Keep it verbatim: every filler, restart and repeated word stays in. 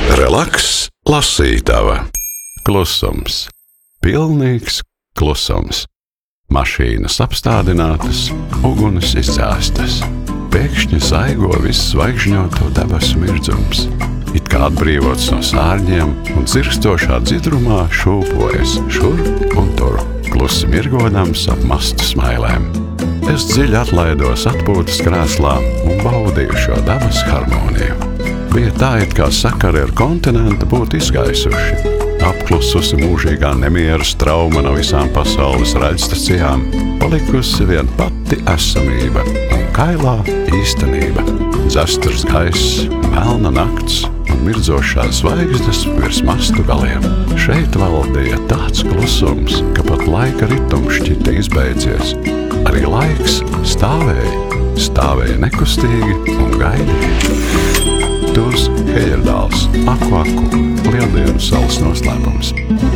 Relaks, lasītava. Klusums. Pilnīgs klusums. Mašīnas apstādinātas, uguns izdzēstas. Pēkšņi saigo viss zvaigžņoto debesu mirdzums. It kā atbrīvots no sārņiem un dzirkstošā dzidrumā šūpojas šur un tur, klusi mirgodams ap mastu smailēm. Es dziļi atlaidos atpūtas krēslā un baudīju šo dabas harmoniju. Bija tā, it kā sakari ar kontinentu būtu izgaisuši. Apklususi mūžīgā nemiera strauma no visām pasaules raidstacijām, palikusi vien pati esamība un kailā īstenība. Dzesturs gaiss, melna nakts un mirdzošās zvaigznes virs mastu galiem. Šeit valdīja tāds klusums, ka pat laika ritums šķita izbeidzies. Arī laiks stāvēja, stāvēja nekustīgi un gaidīja. Turs Hejerdāls, Aku Aku, Lieldienu salas noslēpums.